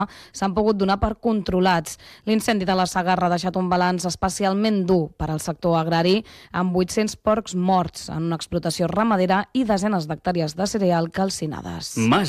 s'han pogut donar per controlats. L'incendi de la Segarra ha deixat un balanç especialment dur per al sector agrari, amb 800 porcs morts en una explotació ramadera i desenes d'hectàrees de cereal calcinades.